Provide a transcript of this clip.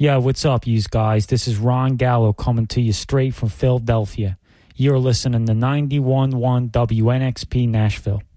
Yeah, what's up, you guys? This is Ron Gallo coming to you straight from Philadelphia. You're listening to 91.1 WNXP Nashville.